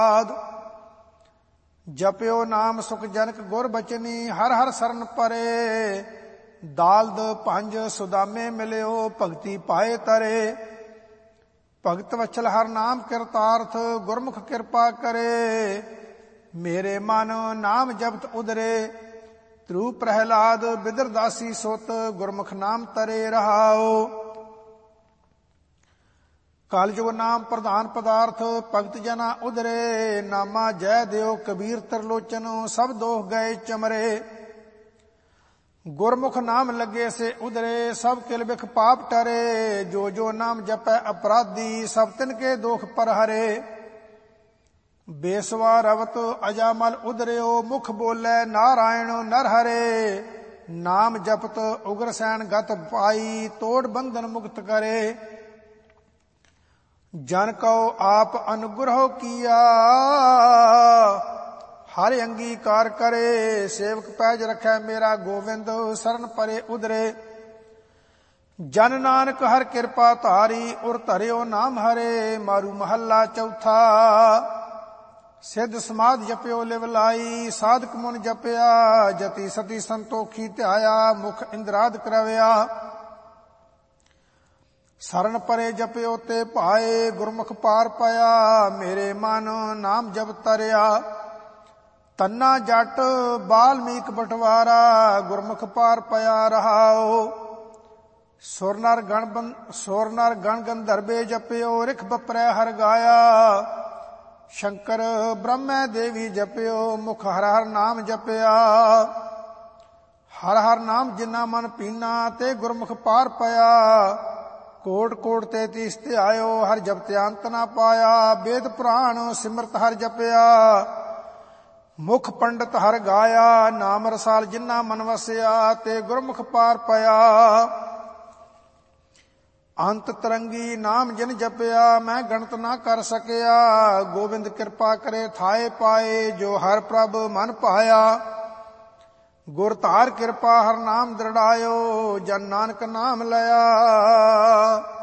ਜਪਿਓ ਨਾਮ ਸੁਖ ਜਨਕ ਗੁਰ ਬਚਨੀ, ਹਰ ਹਰ ਸਰਨ ਪਰੇ। ਦਾਲਦ ਪੰਜ ਸੁਦਾਮੇ ਮਿਲਿਓ, ਭਗਤੀ ਪਾਏ ਤਰੇ। ਭਗਤ ਵਛਲ ਹਰ ਨਾਮ ਕਿਰਤਾਰਥ, ਗੁਰਮੁਖ ਕਿਰਪਾ ਕਰੇ। ਮੇਰੇ ਮਨ ਨਾਮ ਜਪਤ ਉਦਰੇ, ਧਰੂ ਪ੍ਰਹਿਲਾਦ ਬਿਦਰ ਦਾਸੀ ਸੁਤ। ਗੁਰਮੁਖ ਨਾਮ ਤਰੇ ਰਹਾਓ। ਕਲਯੁਗ ਨਾਮ ਪ੍ਰਧਾਨ ਪਦਾਰਥ, ਭਗਤ ਜਨਾ ਉਦਰੇ। ਨਾਮਾ ਜੈ ਦਿਓ ਕਬੀਰ ਤਰਲੋਚਨ, ਸਭ ਦੋਖ ਗਏ ਚਮਰੇ। ਗੁਰਮੁਖ ਨਾਮ ਲੱਗੇ ਸੇ ਉਦਰੇ, ਸਭ ਕਿਲ ਬਿਖ ਪਾਪ ਟਰੇ। ਜੋ ਜੋ ਨਾਮ ਜਪੈ ਅਪਰਾਧੀ, ਸਭ ਤਿਨ ਕੇ ਦੋਖ ਪਰ ਹਰੇ। ਬੇਸਵਾ ਰਵਤ ਅਜਾਮਲ ਉਦਰਿਓ, ਮੁਖ ਬੋਲੇ ਨਾਰਾਇਣ ਨਰ ਹਰੇ। ਨਾਮ ਜਪਤ ਉਗਰ ਸੈਨ ਗਤ ਪਾਈ, ਤੋੜ ਬੰਧਨ ਮੁਕਤ ਕਰੇ। ਜਨ ਕਉ ਆਪ ਅਨੁਗ੍ਰਹ ਕੀਆ, ਹਰ ਅੰਗੀਕਾਰ ਕਰੇ। ਸੇਵਕ ਪੈਜ ਰਖੈ ਮੇਰਾ ਗੋਵਿੰਦ, ਸਰਨ ਪਰੇ ਉਦਰੇ। ਜਨ ਨਾਨਕ ਹਰ ਕਿਰਪਾ ਧਾਰੀ, ਉਰ ਧਰਿਓ ਨਾਮ ਹਰੇ। ਮਾਰੂ ਮਹੱਲਾ ਚੌਥਾ। ਸਿੱਧ ਸਮਾਧ ਜਪਿਓ ਲਿਵ ਲਾਈ, ਸਾਧਕ ਮੁਨ ਜਪਿਆ। ਜਤੀ ਸਤੀ ਸੰਤੋਖੀ ਧਿਆਇਆ, ਮੁਖ ਇੰਦਰਾਦ ਕਰਵਿਆ। ਸਰਨ ਪਰੇ ਜਪਿਓ ਤੇ ਭਾਏ, ਗੁਰਮੁਖ ਪਾਰ ਪਾਇਆ। ਮੇਰੇ ਮਨ ਨਾਮ ਜਪ ਤਰਿਆ, ਤੰਨਾ ਜੱਟ ਬਾਲਮੀਕ ਬਟਵਾਰਾ। ਗੁਰਮੁਖ ਪਾਰ ਪਿਆ ਰਹਾਓ। ਸੁਰ ਨਰ ਗਣ ਗੰਧਰਵੇ ਜਪਿਓ, ਰਿਖ ਬਪਰੈ ਹਰ ਗਾਇਆ। ਸ਼ੰਕਰ ਬ੍ਰਹਮੈ ਦੇਵੀ ਜਪਿਓ, ਮੁਖ ਹਰ ਹਰ ਨਾਮ ਜਪਿਆ। ਹਰ ਹਰ ਨਾਮ ਜਿਨਾ ਮਨ ਪੀਨਾ, ਤੇ ਗੁਰਮੁਖ ਪਾਰ ਪਿਆ। ਕੋਟ ਕੋਟ 33 ਧਿਆਇਓ, ਹਰ ਜਪਤਿ ਅੰਤ ਨਾ ਪਾਇਆ। ਵੇਦ ਪੁਰਾਣ ਸਿਮਰਤ ਹਰ ਜਪਿਆ, ਮੁਖ ਪੰਡਤ ਹਰ ਗਾਇਆ। ਨਾਮ ਰਸਾਲ ਜਿਨਾ ਮਨ ਵਸਿਆ, ਤੇ ਗੁਰਮੁਖ ਪਾਰ ਪਿਆ। ਅੰਤ ਤਰੰਗੀ ਨਾਮ ਜਿਨ ਜਪਿਆ, ਮੈਂ ਗਣਤ ਨਾ ਕਰ ਸਕਿਆ। ਗੋਬਿੰਦ ਕਿਰਪਾ ਕਰੇ ਥਾਏ ਪਾਏ, ਜੋ ਹਰ ਪ੍ਰਭ ਮਨ ਭਾਇਆ। ਗੁਰ ਧਾਰ ਕਿਰਪਾ ਹਰ ਨਾਮ ਦ੍ਰਿੜਾਇਓ, ਜਨ ਨਾਨਕ ਨਾਮ ਲਿਆ।